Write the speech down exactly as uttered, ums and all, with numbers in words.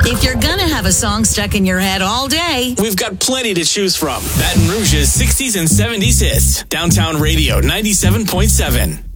If you're gonna have a song stuck in your head all day, we've got plenty to choose from. Baton Rouge's sixties and seventies hits. Downtown Radio ninety-seven point seven.